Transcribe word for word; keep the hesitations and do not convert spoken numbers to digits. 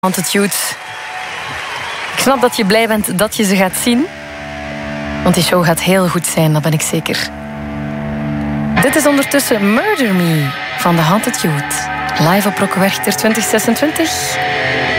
Haunted Youth. Ik snap dat je blij bent dat je ze gaat zien. Want die show gaat heel goed zijn, dat ben ik zeker. Dit is ondertussen Murder Me van de Haunted Youth. Live op Rock Werchter twintig zesentwintig.